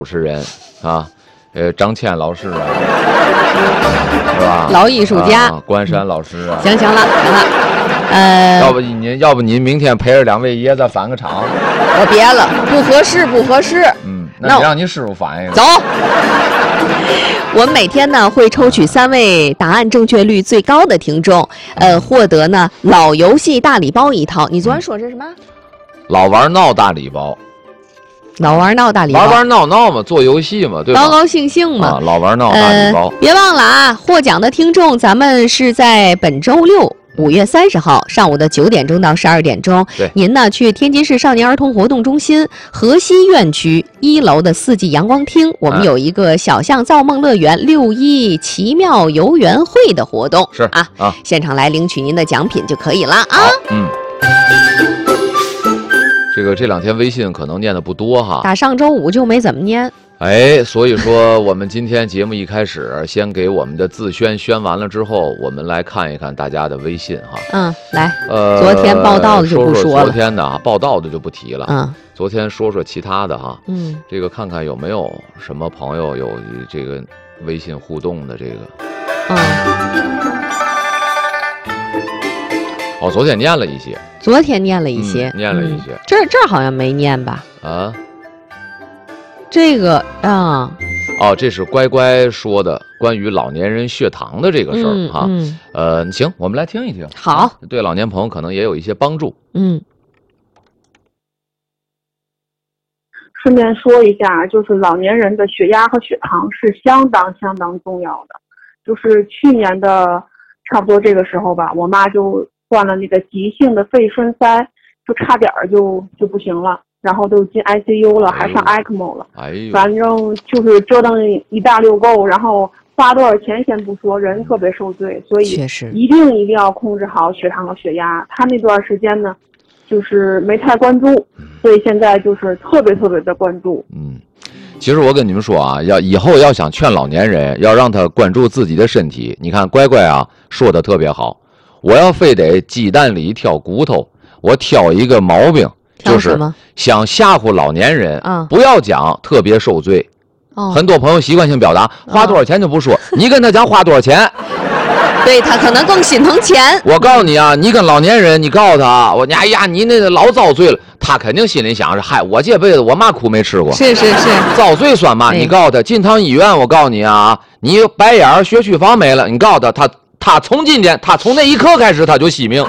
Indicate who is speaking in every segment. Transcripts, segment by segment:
Speaker 1: 主持人啊，张倩老师啊，是吧？
Speaker 2: 老艺术家，
Speaker 1: 关山老师啊。
Speaker 2: 行了，
Speaker 1: 要不您明天陪着2位爷子返个场？
Speaker 2: 我别了，不合适。
Speaker 1: 那你让你师傅返一个。
Speaker 2: 走。我们每天呢会抽取3位答案正确率最高的听众，获得呢老游戏大礼包1套。你昨天说这是什么？
Speaker 1: 老玩闹大礼包。
Speaker 2: 老玩闹大礼包，
Speaker 1: 玩闹嘛，做游戏嘛，对吧？
Speaker 2: 高兴嘛。
Speaker 1: 老玩闹大礼包。
Speaker 2: 别忘了啊，获奖的听众咱们是在本周6。5月30号上午的9点钟到12点钟，您呢去天津市少年儿童活动中心河西院区1楼的4季阳光厅，我们有一个小象造梦乐园6·1奇妙游园会的活动，
Speaker 1: 是啊，
Speaker 2: 现场来领取您的奖品就可以了啊。
Speaker 1: 这2天微信可能念的不多哈，
Speaker 2: 打上周5就没怎么念。
Speaker 1: 所以说我们今天节目一开始先给我们的自宣宣完了之后，我们来看一看大家的微信哈。
Speaker 2: 来，昨天报道的就不说了，
Speaker 1: 昨天的报道的就不提了。昨天说其他的哈。这个看看有没有什么朋友有这个微信互动的这个。昨天念了一些。
Speaker 2: 念了一些，这儿好像没念吧？这个
Speaker 1: 这是乖乖说的关于老年人血糖的这个事儿哈。行，我们来听一听。
Speaker 2: 好，
Speaker 1: 对老年朋友可能也有一些帮助。
Speaker 3: 顺便说一下，就是老年人的血压和血糖是相当重要的。就是去年的差不多这个时候吧，我妈就患了那个急性的肺栓塞，就差点就不行了，然后都进 ICU 了，还上 ECMO 了。反正就是折腾一大溜够，然后花多少钱先不说，人特别受罪，所以一定要控制好血糖和血压。他那段时间呢，就是没太关注，所以现在就是特别的关注。
Speaker 1: 其实我跟你们说啊，以后要想劝老年人，要让他关注自己的身体。你看乖乖啊，说的特别好。我要非得鸡蛋里挑骨头，我挑一个毛病，就是想吓唬老年人，不要讲特别受罪。很多朋友习惯性表达花多少钱就不说，你跟他讲花多少钱，
Speaker 2: 对他可能更心疼钱。
Speaker 1: 我告诉你啊，你跟老年人，你告诉他，哎呀，你那老遭罪了，他肯定心里想着，嗨，我这辈子我嘛苦没吃过，
Speaker 2: 是
Speaker 1: 遭罪算嘛？你告诉他，进趟医院，我告诉你啊，你白眼血区房没了，你告诉他从今天，他从那一刻开始他就惜命。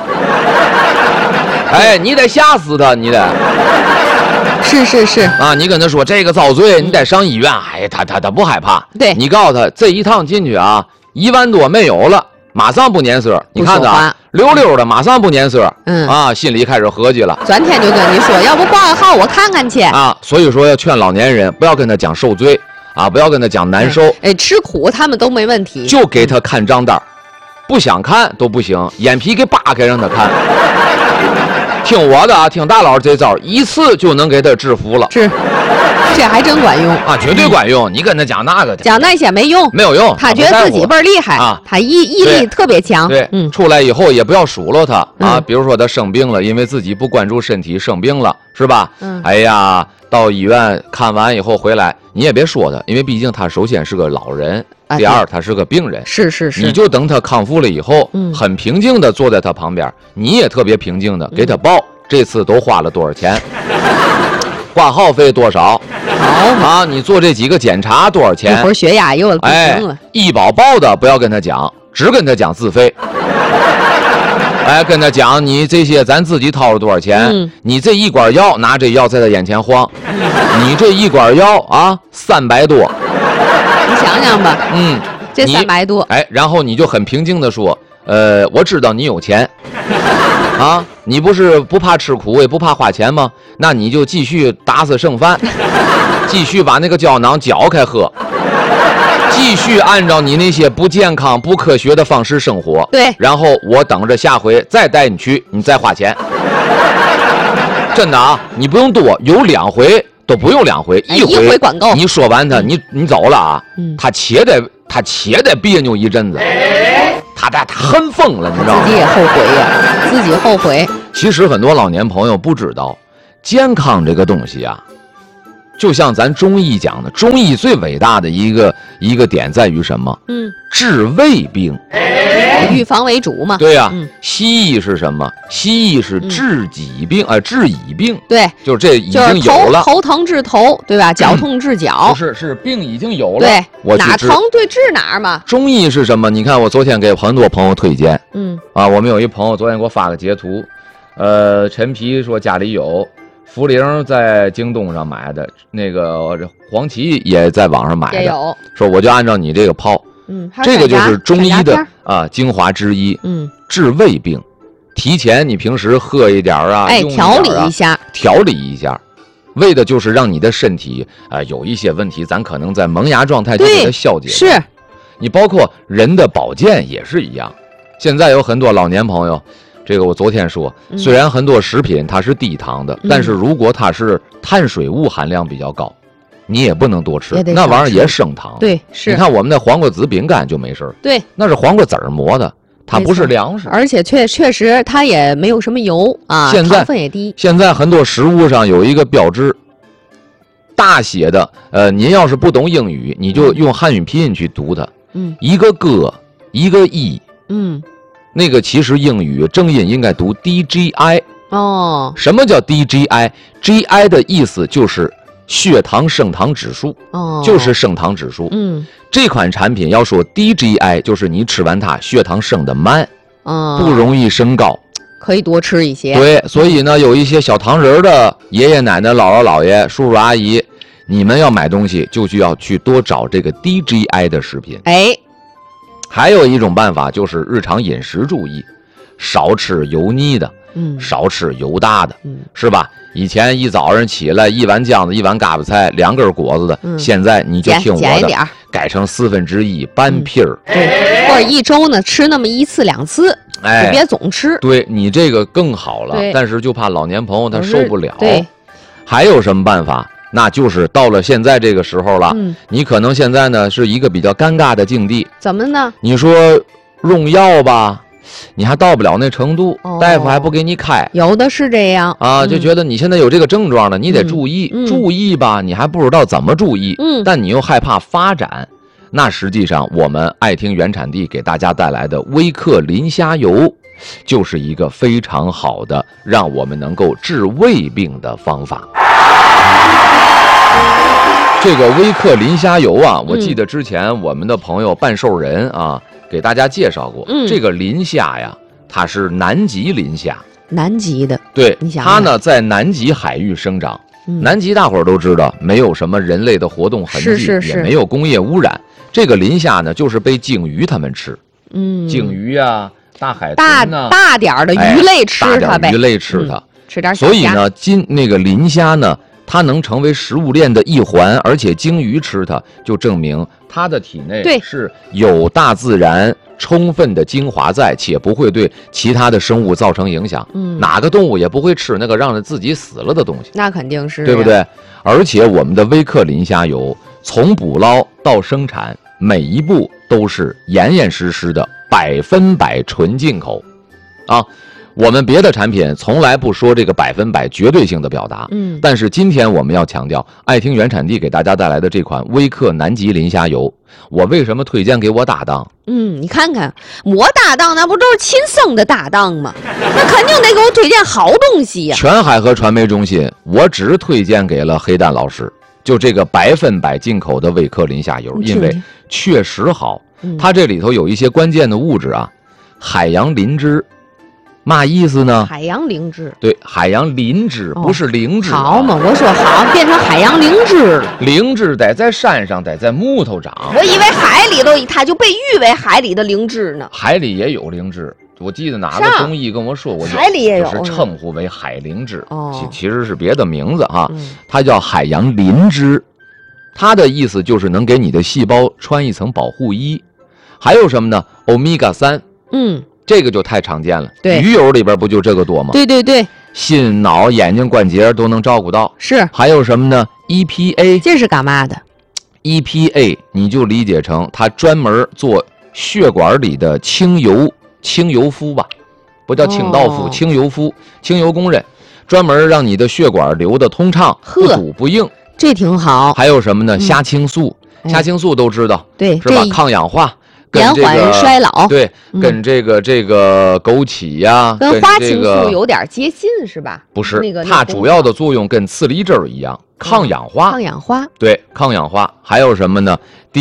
Speaker 1: 你得吓死他，你得。
Speaker 2: 是
Speaker 1: 啊，你跟他说这个遭罪，你得上医院，他不害怕。
Speaker 2: 对，
Speaker 1: 你告诉他这一趟进去啊，1万多没有了，马上不粘色。你看他溜溜的，马上不粘色。心里开始合计了。
Speaker 2: 转天就跟你说，要不挂个号我看看去
Speaker 1: 啊。所以说要劝老年人不要跟他讲受罪啊，不要跟他讲难受。
Speaker 2: 吃苦他们都没问题，
Speaker 1: 就给他看账单。不想看都不行，眼皮给扒开让他看。听我的啊，听大佬这招，一次就能给他制服了。
Speaker 2: 这还真管用
Speaker 1: 啊，绝对管用。你跟他讲那个，
Speaker 2: 讲那些没用，他觉得自己倍儿厉害啊，他毅力特别强。
Speaker 1: 对，出来以后也不要数落他啊。比如说他生病了，因为自己不关注身体生病了，是吧？哎呀，到医院看完以后回来，你也别说他，因为毕竟他首先是个老人。第二，他是个病人，
Speaker 2: 是，
Speaker 1: 你就等他康复了以后，很平静的坐在他旁边，你也特别平静的给他报，这次都花了多少钱，挂号费多少，好你做这几个检查多少钱，
Speaker 2: 一会儿血压又不行了。
Speaker 1: 医保报的不要跟他讲，只跟他讲自费。跟他讲你这些咱自己掏了多少钱，你这一管药拿这药在他眼前晃，你这一管药啊300多。
Speaker 2: 你想想吧，这300多，
Speaker 1: 然后你就很平静的说，我知道你有钱，啊，你不是不怕吃苦也不怕花钱吗？那你就继续打死剩饭，继续把那个胶囊搅开喝，继续按照你那些不健康不科学的方式生活。
Speaker 2: 对，
Speaker 1: 然后我等着下回再带你去，你再花钱。真的啊，你不用多，有2回。都不用2回，一回
Speaker 2: 管够。
Speaker 1: 你说完他，你走了啊，他且得别扭一阵子，他恨疯了，你知道吗？
Speaker 2: 自己也后悔呀，自己后悔。
Speaker 1: 其实很多老年朋友不知道，健康这个东西啊， 就像咱中医讲的，中医最伟大的一个点在于什么？治未病，
Speaker 2: 预防为主嘛。
Speaker 1: 对呀，西医是什么？西医是治己病，治已病。
Speaker 2: 对，
Speaker 1: 就是这已经有了。
Speaker 2: 头疼治头，对吧？脚痛治脚。
Speaker 1: 是病已经有了。
Speaker 2: 对，
Speaker 1: 我
Speaker 2: 哪疼对治哪儿嘛。
Speaker 1: 中医是什么？你看我昨天给很多朋友推荐，我们有一朋友昨天给我发个截图，陈皮说家里有。茯苓在京东上买的，那个黄芪也在网上买的，
Speaker 2: 也有。
Speaker 1: 说我就按照你这个泡，这个就是中医的精华之一，治胃病。提前你平时喝一点啊，
Speaker 2: 调理一下，
Speaker 1: 为的就是让你的身体有一些问题，咱可能在萌芽状态就给它消解。
Speaker 2: 是，
Speaker 1: 你包括人的保健也是一样。现在有很多老年朋友。这个我昨天说，虽然很多食品它是低糖的，但是如果它是碳水物含量比较高，你也不能多吃，那玩意儿也升糖。
Speaker 2: 对，是。
Speaker 1: 你看我们的黄瓜籽饼干就没事儿，
Speaker 2: 对，
Speaker 1: 那是黄瓜籽儿磨的，它不是粮食，
Speaker 2: 而且确实它也没有什么油啊，糖分也低。
Speaker 1: 现在很多食物上有一个标志，大写的，您要是不懂英语，你就用汉语拼音去读它，一个哥，一个一，那个其实英语正音应该读 DGI
Speaker 2: 哦。
Speaker 1: 什么叫 DGI？GI 的意思就是血糖升糖指数，就是升糖指数。这款产品要说 DGI， 就是你吃完它血糖升得慢，不容易升高，
Speaker 2: 可以多吃一些。
Speaker 1: 对，所以呢，有一些小糖人的爷爷奶奶、姥姥姥爷、叔叔阿姨，你们要买东西就需要去多找这个 DGI 的食品。还有一种办法就是日常饮食注意，少吃油腻的，少吃油大的，是吧？以前一早上起来一碗浆子一碗嘎巴菜2根果子的，现在你就听我的，改成1/4半皮儿，
Speaker 2: 对，或者一周呢吃那么1次2次，就别总吃。
Speaker 1: 对，你这个更好了，但是就怕老年朋友他受不了。
Speaker 2: 对，
Speaker 1: 还有什么办法？那就是到了现在这个时候了，你可能现在呢是一个比较尴尬的境地。
Speaker 2: 怎么呢？
Speaker 1: 你说用药吧，你还到不了那程度，大夫还不给你开。
Speaker 2: 有的是这样
Speaker 1: 啊，就觉得你现在有这个症状了，你得注意，注意吧，你还不知道怎么注意，但你又害怕发展。那实际上，我们爱听原产地给大家带来的微克磷虾油，就是一个非常好的让我们能够治胃病的方法。这个微克磷虾油啊，我记得之前我们的朋友半兽人啊，给大家介绍过。这个磷虾呀，它是南极磷虾，
Speaker 2: 南极的。
Speaker 1: 对，它呢在南极海域生长。南极大伙儿都知道，没有什么人类的活动痕迹，也没有工业污染。这个磷虾呢，就是被鲸鱼他们吃。鲸鱼啊，大海豚呢，
Speaker 2: 大点的鱼类吃它呗，
Speaker 1: 大点鱼类吃它，
Speaker 2: 吃点小虾。
Speaker 1: 所以呢，那个磷虾呢，它能成为食物链的一环，而且鲸鱼吃它，就证明它的体内是有大自然充分的精华在，且不会对其他的生物造成影响。哪个动物也不会吃那个让人自己死了的东西。
Speaker 2: 那肯定是，
Speaker 1: 对不对？而且我们的微克磷虾油，从捕捞到生产，每一步都是严严实实的100%纯进口，啊。我们别的产品从来不说这个100%绝对性的表达，但是今天我们要强调，爱听原产地给大家带来的这款微克南极磷虾油，我为什么推荐给我搭档？
Speaker 2: 你看看我搭档那不都是亲生的搭档吗？那肯定得给我推荐好东西呀。
Speaker 1: 全海河传媒中心，我只推荐给了黑蛋老师，就这个100%进口的微克磷虾油，因为确实好，它这里头有一些关键的物质啊，海洋磷脂。嘛意思呢？
Speaker 2: 海洋灵芝。
Speaker 1: 对，海洋磷脂，不是灵芝。
Speaker 2: 好嘛，我说好，变成海洋灵芝了。
Speaker 1: 灵芝得在山上，得在木头长。
Speaker 2: 我以为海里头它就被誉为海里的灵芝呢。
Speaker 1: 海里也有灵芝，我记得哪个中医跟我说过，
Speaker 2: 海里也有，
Speaker 1: 就是称呼为海灵芝。其实是别的名字哈，它叫海洋磷脂，它的意思就是能给你的细胞穿一层保护衣。还有什么呢？欧米伽3。这个就太常见了，
Speaker 2: 对，
Speaker 1: 鱼油里边不就这个多吗？
Speaker 2: 对对对，
Speaker 1: 心脑眼睛关节都能照顾到。
Speaker 2: 是，
Speaker 1: 还有什么呢 ？EPA，
Speaker 2: 这是干嘛的
Speaker 1: ？EPA 你就理解成它专门做血管里的清油夫吧，不叫清道夫，清油夫，清油工人，专门让你的血管流得通畅，不堵不硬。
Speaker 2: 这挺好。
Speaker 1: 还有什么呢？虾青素，虾青素都知道，
Speaker 2: 对，
Speaker 1: 是吧？抗氧化。
Speaker 2: 延缓衰老，
Speaker 1: 对，跟这个枸杞呀，
Speaker 2: 跟花青素有点接近，是吧？
Speaker 1: 不是，它主要的作用跟刺梨汁一样，抗氧化。
Speaker 2: 抗氧化，
Speaker 1: 对，抗氧化。还有什么呢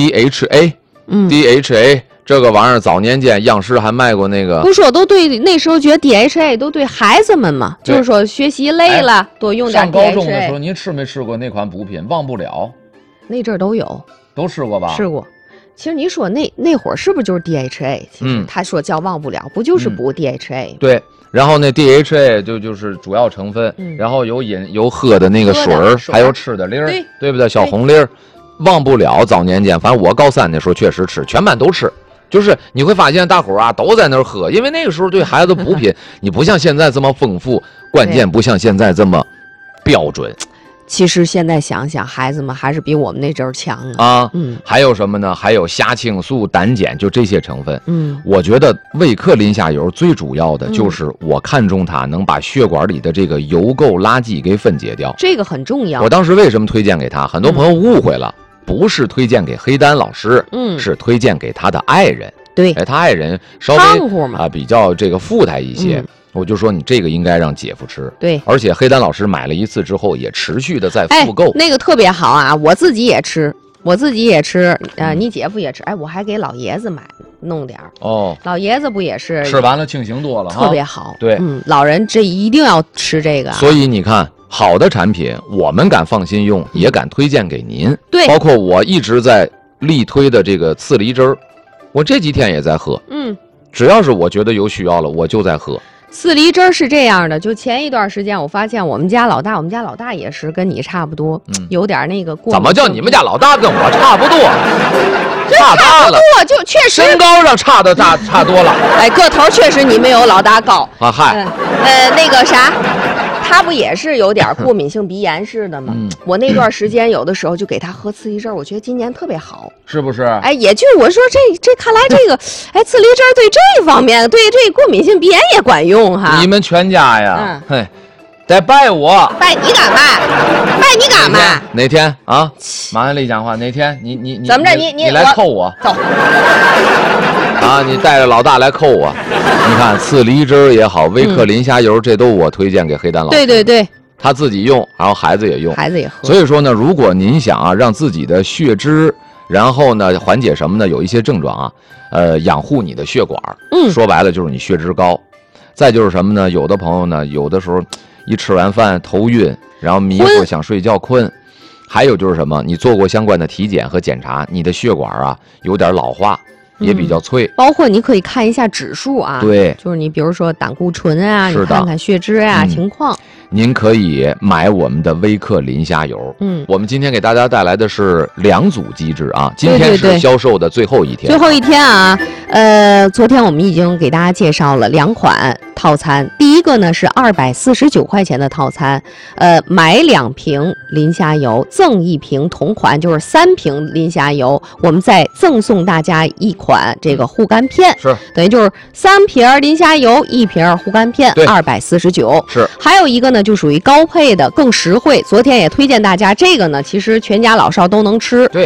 Speaker 1: ？DHA，DHA 这个玩意儿早年间央视还卖过那个。
Speaker 2: 不是，我都对那时候觉得 DHA 都对孩子们嘛，就是说学习累了多用点 DHA。
Speaker 1: 上高中的时候，您吃没吃过那款补品？忘不了。
Speaker 2: 那阵儿都有，
Speaker 1: 都试过吧？
Speaker 2: 试过。其实你说那会儿是不是就是 DHA？ 其实他说叫忘不了，不就是补 DHA？
Speaker 1: 对，然后那 DHA 就是主要成分，然后有喝的那个水儿，还有吃的粒儿，对不对？小红粒儿，忘不了。早年间，反正我高3那时候确实吃，全班都吃。就是你会发现大伙儿啊都在那儿喝，因为那个时候对孩子补品，你不像现在这么丰富，关键不像现在这么标准。
Speaker 2: 其实现在想想，孩子们还是比我们那阵儿强
Speaker 1: 啊。还有什么呢？还有虾青素、胆碱，就这些成分。我觉得维克林虾油最主要的就是我看中它能把血管里的这个油垢垃圾给分解掉，
Speaker 2: 这个很重要。
Speaker 1: 我当时为什么推荐给他？很多朋友误会了，不是推荐给黑丹老师，是推荐给他的爱人。
Speaker 2: 对，
Speaker 1: 他爱人稍微比较这个富态一些。我就说你这个应该让姐夫吃，
Speaker 2: 对，
Speaker 1: 而且黑丹老师买了一次之后也持续的在复购，
Speaker 2: 那个特别好啊，我自己也吃，你姐夫也吃，我还给老爷子弄点哦，老爷子不也是
Speaker 1: 吃完了清醒多了，
Speaker 2: 特别好，
Speaker 1: 对，
Speaker 2: 老人这一定要吃这个，
Speaker 1: 所以你看，好的产品我们敢放心用，也敢推荐给您，
Speaker 2: 对，
Speaker 1: 包括我一直在力推的这个刺梨汁儿，我这几天也在喝，只要是我觉得有需要了，我就在喝。
Speaker 2: 刺梨汁是这样的，就前一段时间我发现我们家老大也是跟你差不多，有点那个过敏。
Speaker 1: 怎么叫你们家老大跟我差不多？差大了，
Speaker 2: 就确实
Speaker 1: 身高上差多了。
Speaker 2: 个头确实你没有老大高
Speaker 1: 啊。嗨，
Speaker 2: 那个啥。他不也是有点过敏性鼻炎似的吗？我那段时间有的时候就给他喝刺梨汁，我觉得今年特别好，
Speaker 1: 是不是？
Speaker 2: 也就我说这看来这个，刺梨汁对这方面，对过敏性鼻炎也管用哈。
Speaker 1: 你们全家呀，嘿，得拜我。
Speaker 2: 拜你干嘛？拜你干嘛？
Speaker 1: 哪天啊？马上丽讲话，哪天你
Speaker 2: 怎么着？你
Speaker 1: 来扣我？
Speaker 2: 走。
Speaker 1: 啊，你带着老大来扣我。你看刺梨汁也好，维克林虾油，这都我推荐给黑丹老师。
Speaker 2: 对，
Speaker 1: 他自己用，然后孩子也用，
Speaker 2: 孩子也喝。
Speaker 1: 所以说呢，如果您想让自己的血脂，然后呢缓解什么呢？有一些症状养护你的血管。说白了就是你血脂高。再就是什么呢？有的朋友呢，有的时候一吃完饭头晕，然后迷糊想睡觉困。还有就是什么？你做过相关的体检和检查，你的血管有点老化。也比较脆，
Speaker 2: 包括你可以看一下指数啊，
Speaker 1: 对，
Speaker 2: 就是你比如说胆固醇啊，你看看血脂啊情况。
Speaker 1: 您可以买我们的维克林虾油。我们今天给大家带来的是2组机制啊，今天是销售的最后一天。
Speaker 2: 最后一天啊，昨天我们已经给大家介绍了2款套餐，第一个呢是249块钱的套餐，买2瓶磷虾油赠1瓶同款，就是3瓶磷虾油，我们再赠送大家1款这个护肝片，
Speaker 1: 是
Speaker 2: 等于就是3瓶磷虾油1瓶护肝片，249。
Speaker 1: 是，
Speaker 2: 还有一个呢就属于高配的，更实惠。昨天也推荐大家这个呢，其实全家老少都能吃。
Speaker 1: 对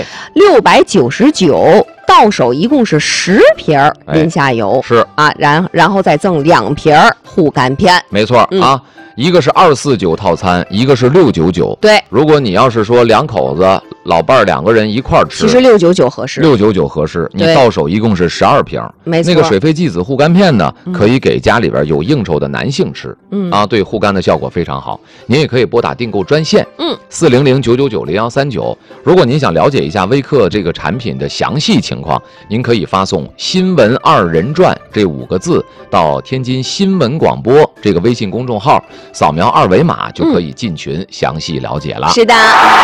Speaker 2: ，699。到手一共是10瓶磷虾油，
Speaker 1: 是
Speaker 2: 啊，然后再赠2瓶护肝片，
Speaker 1: 没错啊。一个是249套餐，一个是699。
Speaker 2: 对，
Speaker 1: 如果你要是说2口子老伴儿2个人一块儿吃，
Speaker 2: 其实699合适
Speaker 1: ，699合适。你到手一共是12瓶，
Speaker 2: 没错。
Speaker 1: 那个水飞鸡子护肝片呢，可以给家里边有应酬的男性吃，对护肝的效果非常好。您也可以拨打订购专线，400-999-0139。如果您想了解一下微客这个产品的详细情况，您可以发送新闻2人转这5个字到天津新闻广播这个微信公众号，扫描2维码就可以进群详细了解了。
Speaker 2: 是的。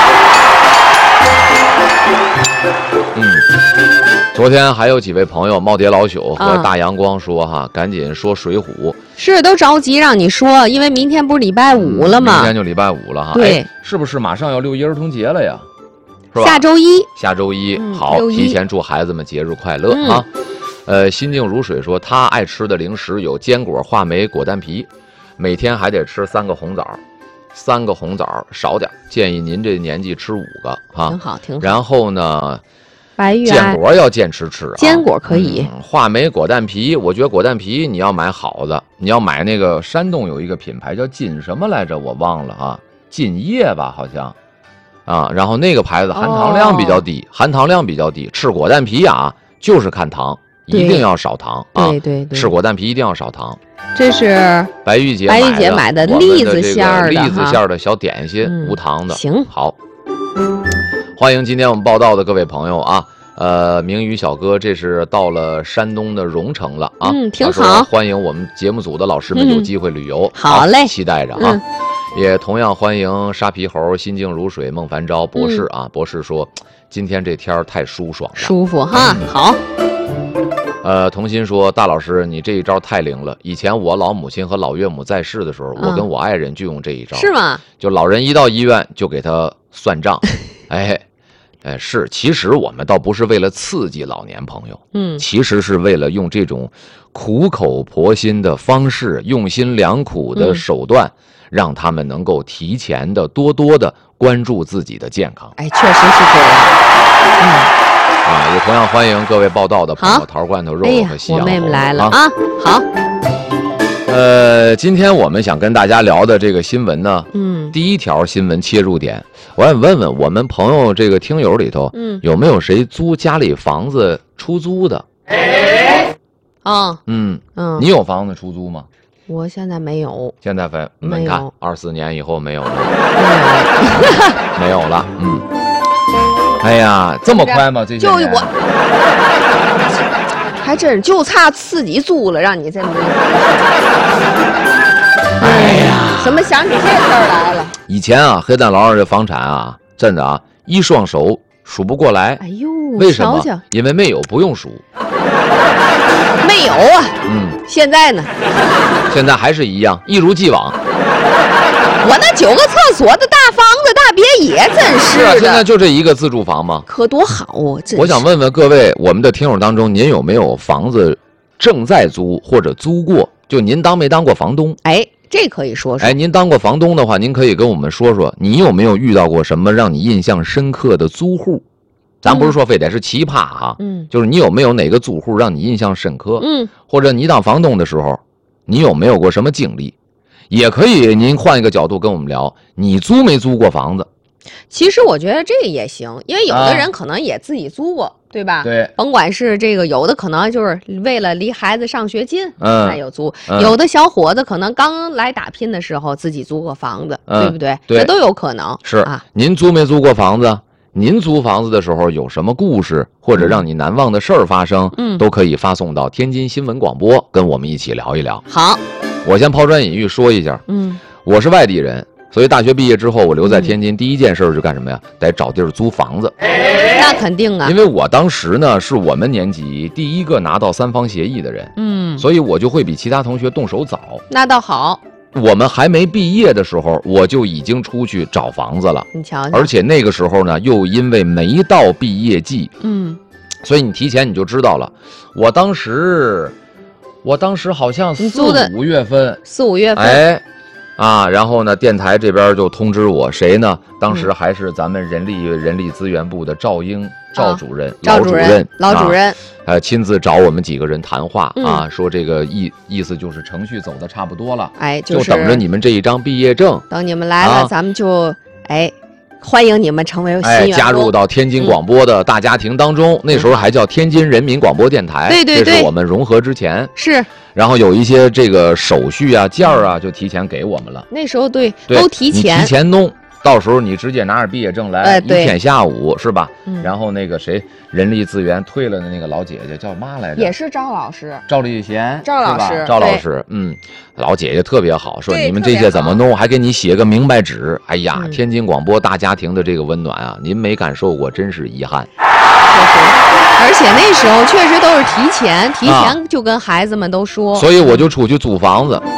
Speaker 1: 昨天还有几位朋友耄耋老朽和大阳光说赶紧说水浒，
Speaker 2: 是都着急让你说，因为明天不是礼拜5了吗？
Speaker 1: 明天就礼拜5了
Speaker 2: 对，
Speaker 1: 是不是马上要6一儿童节了呀？
Speaker 2: 下周一，
Speaker 1: 好，提前祝孩子们节日快乐啊！心静如水说，他爱吃的零食有坚果、话梅、果丹皮，每天还得吃3个红枣。 3个红枣少点，建议您这年纪吃5个哈，
Speaker 2: 挺好挺好。
Speaker 1: 然后呢，
Speaker 2: 白玉
Speaker 1: 坚果要坚持吃啊，
Speaker 2: 坚果可以。
Speaker 1: 话梅果蛋皮，我觉得果蛋皮你要买好的，你要买那个山东有一个品牌叫金什么来着，我忘了哈，金叶吧好像。然后那个牌子含糖量比较低，含糖量比较低。吃果蛋皮啊，就是看糖，一定要少糖啊。
Speaker 2: 对，
Speaker 1: 吃果蛋皮一定要少糖。
Speaker 2: 这是
Speaker 1: 白玉姐
Speaker 2: 买的栗子馅儿的
Speaker 1: 栗子馅儿的小点心，无糖的。
Speaker 2: 行，
Speaker 1: 好，欢迎今天我们报道的各位朋友啊。明宇小哥，这是到了山东的荣城了啊，
Speaker 2: 挺好。
Speaker 1: 欢迎我们节目组的老师们有机会旅游，
Speaker 2: 好嘞，
Speaker 1: 期待着啊。也同样欢迎沙皮猴、心静如水、孟凡昭博士啊。博士说，今天这天太舒爽了，
Speaker 2: 舒服哈。好。
Speaker 1: 童心说，大老师你这一招太灵了。以前我老母亲和老岳母在世的时候，我跟我爱人就用这一招。
Speaker 2: 是吗？
Speaker 1: 就老人一到医院就给他算账。是，其实我们倒不是为了刺激老年朋友，其实是为了用这种苦口婆心的方式，用心良苦的手段，让他们能够提前的多的关注自己的健康。
Speaker 2: 确实是这样。
Speaker 1: 也同样欢迎各位报道的朋友，桃罐头肉和西洋
Speaker 2: 我妹妹来了啊。好。
Speaker 1: 今天我们想跟大家聊的这个新闻呢，第一条新闻切入点，我想问问我们朋友这个听友里头，有没有谁租家里房子出租的？你有房子出租吗？
Speaker 2: 我现在没有。
Speaker 1: 现在你看24年以后没有了，没有了。哎呀，这么快吗？这些年
Speaker 2: 还真是就差自己租了，让你这么。怎么想起这事儿来了？
Speaker 1: 以前啊，黑蛋老师这房产啊，真的啊，一双手数不过来。为什么？因为没有，不用数。
Speaker 2: 没有啊。现在呢？
Speaker 1: 现在还是一样，一如既往。
Speaker 2: 我那9个厕所的大房子、大别野，真是的。
Speaker 1: 现在就这一个自住房吗？
Speaker 2: 可多好啊！
Speaker 1: 我想问问各位，我们的听友当中，您有没有房子正在租或者租过？就您当没当过房东？
Speaker 2: 这可以说说。
Speaker 1: 您当过房东的话，您可以跟我们说说，你有没有遇到过什么让你印象深刻的租户？咱不是说非得是奇葩哈，就是你有没有哪个租户让你印象深刻？或者你当房东的时候，你有没有过什么经历？也可以，您换一个角度跟我们聊，你租没租过房子？
Speaker 2: 其实我觉得这也行，因为有的人可能也自己租过，对吧？
Speaker 1: 对，
Speaker 2: 甭管是这个，有的可能就是为了离孩子上学近，才有租；有的小伙子可能刚来打拼的时候自己租过房子，对不对？
Speaker 1: 对，
Speaker 2: 这都有可能。
Speaker 1: 是啊，您租没租过房子？您租房子的时候有什么故事或者让你难忘的事儿发生？都可以发送到天津新闻广播，跟我们一起聊一聊。
Speaker 2: 好。
Speaker 1: 我先抛砖引玉说一下，我是外地人，所以大学毕业之后，我留在天津，第一件事是干什么呀？得找地儿租房子。
Speaker 2: 那肯定啊，
Speaker 1: 因为我当时呢是我们年级第一个拿到3方协议的人，所以我就会比其他同学动手早。
Speaker 2: 那倒好，
Speaker 1: 我们还没毕业的时候，我就已经出去找房子了。
Speaker 2: 你瞧瞧，
Speaker 1: 而且那个时候呢，又因为没到毕业季，所以你提前你就知道了。我当时好像4、5月份
Speaker 2: ，4、5月份，
Speaker 1: 然后呢，电台这边就通知我，谁呢？当时还是咱们人力资源部的赵英赵主任，
Speaker 2: 老主任，
Speaker 1: 亲自找我们几个人谈话啊，说这个意思就是程序走的差不多了，就等着你们这一张毕业证，
Speaker 2: 等你们来了，咱们就欢迎你们成为新员工，
Speaker 1: 加入到天津广播的大家庭当中。那时候还叫天津人民广播电台，
Speaker 2: 对，
Speaker 1: 这是我们融合之前
Speaker 2: 是。
Speaker 1: 然后有一些这个手续啊、件儿啊，就提前给我们了。
Speaker 2: 那时候对都提前，
Speaker 1: 你提前弄。到时候你直接拿着毕业证来，一天下午是吧？然后那个谁，人力资源退了的那个老姐姐叫嘛来着？
Speaker 2: 也是赵老师，
Speaker 1: 赵丽贤，
Speaker 2: 赵老师，
Speaker 1: 赵老师，老姐姐特别好，说你们这些怎么弄，还给你写个明白纸。哎呀，天津广播大家庭的这个温暖啊，您没感受过，真是遗憾。
Speaker 2: 而且那时候确实都是提前就跟孩子们都说，
Speaker 1: 所以我就出去租房子。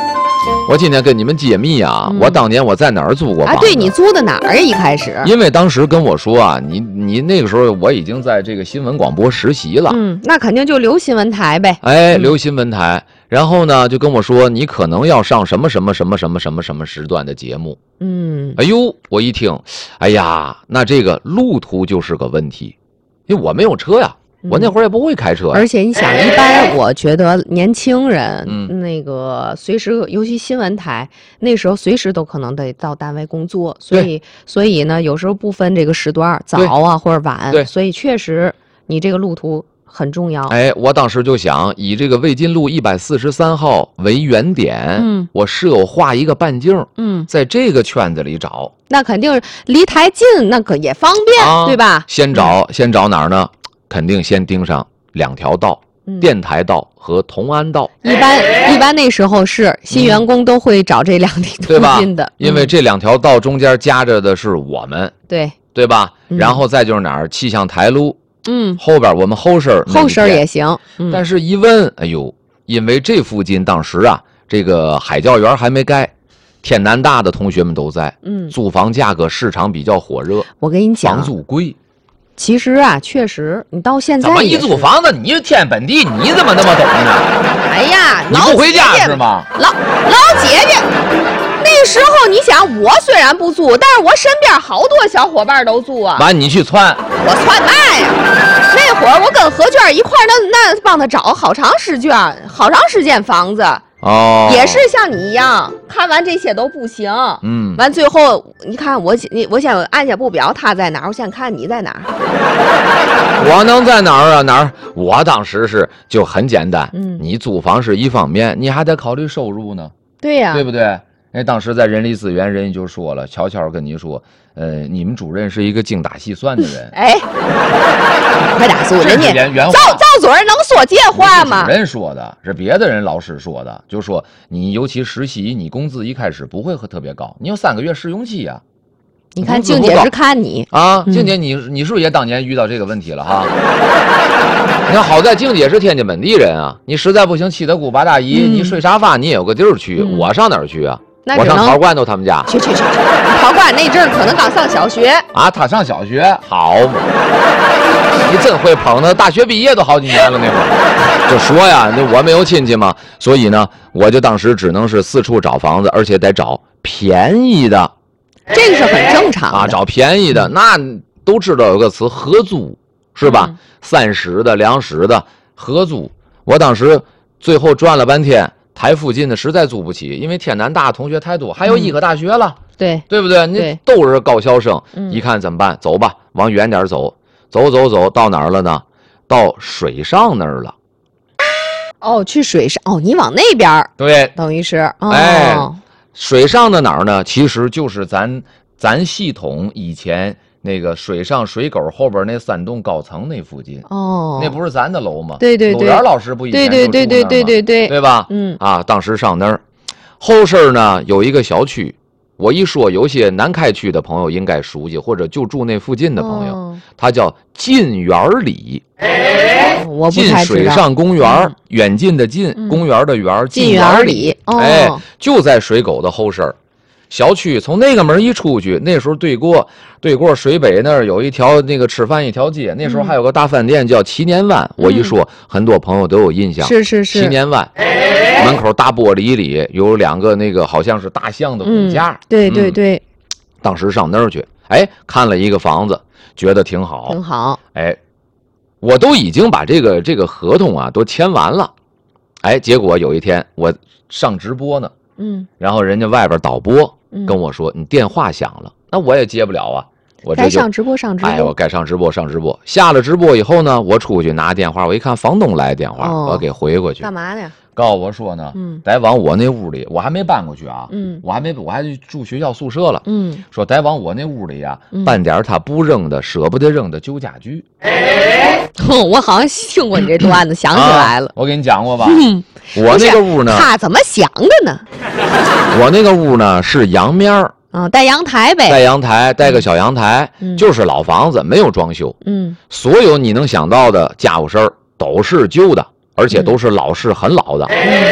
Speaker 1: 我今天跟你们揭秘啊，我当年我在哪儿租过房子？
Speaker 2: 对，你租的哪儿呀？一开始，
Speaker 1: 因为当时跟我说啊，你那个时候我已经在这个新闻广播实习了。
Speaker 2: 那肯定就留新闻台呗。
Speaker 1: 留新闻台，然后呢就跟我说你可能要上什么什么什么什么什么什么时段的节目。哎呦，我一听，哎呀，那这个路途就是个问题，因为我没有车呀。我那会儿也不会开车呀，
Speaker 2: 而且你想，一般我觉得年轻人，那个随时，尤其新闻台，那时候随时都可能得到单位工作，所以呢，有时候不分这个时段，早啊或者晚，所以确实你这个路途很重要。
Speaker 1: 我当时就想以这个魏晋路143号为原点，我设画一个半径，在这个圈子里找，
Speaker 2: 那肯定离台近，那可也方便，对吧？
Speaker 1: 先找哪儿呢？肯定先盯上2条道，电台道和同安道。
Speaker 2: 一般那时候是新员工都会找这2里途近的，
Speaker 1: 因为这2条道中间夹着的是我们，对吧？然后再就是哪儿？气象台路，后边我们后身
Speaker 2: 也行。
Speaker 1: 但是一问，哎呦，因为这附近当时啊，这个海教园还没盖，天南大的同学们都在，租房价格市场比较火热。
Speaker 2: 我跟你讲，
Speaker 1: 房租贵。
Speaker 2: 其实啊，确实，你到现在
Speaker 1: 怎么一租房子，你就天本地，你怎么那么懂呢？
Speaker 2: 哎呀，
Speaker 1: 你不回家是吗？
Speaker 2: 老姐姐，那时候你想，我虽然不租，但是我身边好多小伙伴都租啊。
Speaker 1: 完，你去窜，
Speaker 2: 我窜嘛呀？那会儿我跟何娟一块儿，那帮他找好长时间房子。也是像你一样，看完这些都不行，完最后你看我先按下不表，他在哪儿？我先看你在哪儿。
Speaker 1: 我能在哪儿啊？哪儿？我当时就很简单，你租房是一方面，你还得考虑收入呢。
Speaker 2: 对呀，
Speaker 1: 对不对？当时在人力资源，人家就说了，悄悄跟你说，你们主任是一个精打细算的人。
Speaker 2: 快打住，人家赵主任能说这话吗？
Speaker 1: 主任说的，是别的人老师说的，就说你尤其实习，你工资一开始不会特别高，你有3个月试用期呀。
Speaker 2: 你看静姐是看你
Speaker 1: 啊，静姐你是不是也当年遇到这个问题了哈？你看好在静姐是天津本地人啊，你实在不行七大姑八大姨，你睡沙发你也有个地儿去，我上哪儿去啊？我上陶罐头他们家。
Speaker 2: 去，陶罐那阵儿可能刚上小学
Speaker 1: 啊，他上小学，好嘛？你真会捧呢，大学毕业都好几年了那会儿。就说呀，我没有亲戚嘛，所以呢，我就当时只能是四处找房子，而且得找便宜的。
Speaker 2: 这个是很正常的
Speaker 1: 啊，找便宜的，那都知道有个词合租，是吧？3室的、2室的合租。我当时最后转了半天，台附近的实在租不起，因为天南大同学太多，还有医科大学了，
Speaker 2: 对
Speaker 1: 不对？你都是高校生，一看怎么办？走吧，往远点走，走到哪儿了呢？到水上那儿了。
Speaker 2: 去水上你往那边
Speaker 1: 对，
Speaker 2: 等于是
Speaker 1: 水上的哪儿呢？其实就是咱系统以前那个水上水沟后边那3栋高层那附近。那不是咱的楼吗？
Speaker 2: 对，
Speaker 1: 鲁元老师不以前就住那儿吗？对吧？当时上那儿，后身呢有一个小区，我一说有些南开区的朋友应该熟悉，或者就住那附近的朋友，它叫晋园里。
Speaker 2: 我不太知道。
Speaker 1: 近水上公园，远近的近，公园的园，
Speaker 2: 晋园里。
Speaker 1: 就在水沟的后身。小区从那个门一出去，那时候对过水北那儿有一条那个吃饭一条街，那时候还有个大饭店叫祈年湾。我一说，很多朋友都有印象。
Speaker 2: 是
Speaker 1: 祈年湾门口大玻璃里有2个那个好像是大象的骨架。
Speaker 2: 对。
Speaker 1: 当时上那儿去，看了一个房子，觉得挺好。我都已经把这个合同啊都签完了。结果有一天我上直播呢。然后人家外边导播跟我说，你电话响了，那我也接不了啊，我
Speaker 2: 该上直播
Speaker 1: 我该上直播下了直播以后呢，我出去拿电话，我一看房东来电话，我给回过去。
Speaker 2: 干嘛呢？
Speaker 1: 告诉我说呢，得往我那屋里，我还没搬过去啊，我还住学校宿舍了，说得往我那屋里呀搬点他不扔的、舍不得扔的旧家具。
Speaker 2: 我好像听过你这段子，想起来了。
Speaker 1: 我给你讲过吧？我那个屋呢，
Speaker 2: 他怎么想的呢？
Speaker 1: 我那个屋呢是阳面儿，
Speaker 2: 带阳台呗，
Speaker 1: 带个小阳台，就是老房子，没有装修。所有你能想到的家务事儿都是旧的，而且都是老式很老的。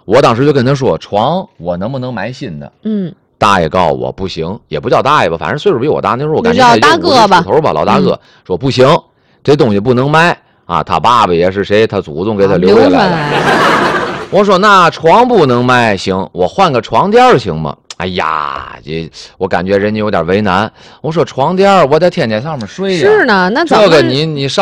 Speaker 1: 我当时就跟他说，床我能不能买新的？大爷告诉我不行，也不叫大爷吧，反正岁数比我大，那时候我感觉他
Speaker 2: 大哥吧，
Speaker 1: 头吧，老大哥说不行，这东西不能卖啊。他爸爸也是谁，他祖宗给他留下来的。我说那床不能卖，行，我换个床垫行吗？哎呀，我感觉人家有点为难。我说床垫我得天天上面睡呀。
Speaker 2: 是呢，那
Speaker 1: 这个你上。